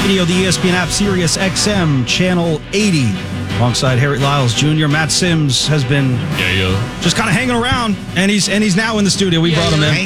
Video, the ESPN app, Sirius XM, Channel 80. Alongside Harry Lyles Jr., Matt Sims has been just kind of hanging around, and he's now in the studio. We brought him in.